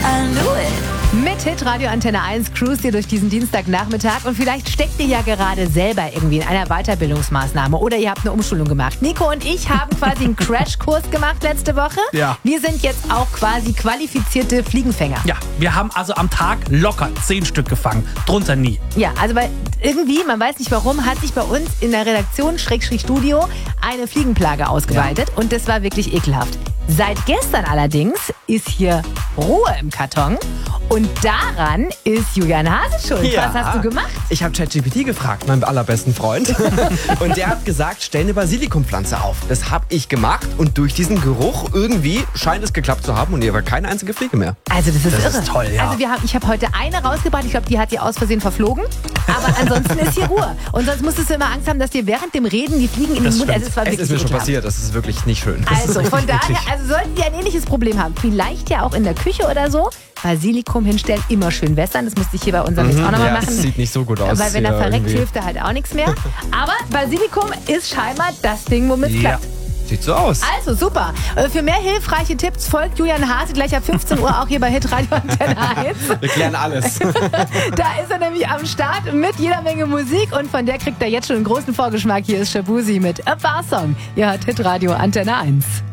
Mit Hitradio Antenne 1 cruist ihr durch diesen Dienstagnachmittag und vielleicht steckt ihr ja gerade selber irgendwie in einer Weiterbildungsmaßnahme oder ihr habt eine Umschulung gemacht. Nico und ich haben quasi einen Crashkurs gemacht letzte Woche. Ja. Wir sind jetzt auch quasi qualifizierte Fliegenfänger. Ja, wir haben also am Tag locker 10 Stück gefangen. Drunter nie. Ja, also weil irgendwie, man weiß nicht warum, hat sich bei uns in der Redaktion /Studio eine Fliegenplage ausgeweitet und das war wirklich ekelhaft. Seit gestern allerdings ist hier Ruhe im Karton und daran ist Julian Hase schuld. Ja. Was hast du gemacht? Ich habe ChatGPT gefragt, meinen allerbesten Freund. Und der hat gesagt, stell eine Basilikumpflanze auf. Das habe ich gemacht und durch diesen Geruch irgendwie scheint es geklappt zu haben und hier war keine einzige Fliege mehr. Also das ist Das irre. ist toll, ja. Also ich habe heute eine rausgebracht, ich glaube, die hat dir aus Versehen verflogen. Aber ansonsten ist hier Ruhe. Und sonst musstest du immer Angst haben, dass dir während dem Reden die Fliegen in den Mund... Also es war Es wirklich ist mir schon ekelhaft. passiert, das ist wirklich nicht schön. Das Also ist von richtig daher, eklig. also sollten Sie ein ähnliches Problem haben, vielleicht ja auch in der Küche oder so, Basilikum hinstellen, immer schön wässern. Das musste ich hier bei unserem jetzt auch nochmal Ja, machen. das sieht nicht so gut aus. Weil wenn er hier verreckt, irgendwie. hilft er halt auch nichts mehr. Aber Basilikum ist scheinbar das Ding, womit es Ja. klappt. Sieht so aus. Also super. Für mehr hilfreiche Tipps folgt Julian Hase gleich ab 15 Uhr auch hier bei Hitradio Antenne 1. Wir klären alles. Da ist er nämlich am Start mit jeder Menge Musik und von der kriegt er jetzt schon einen großen Vorgeschmack. Hier ist Shabuzi mit A Bar Song. Ihr hört Hitradio Antenne 1.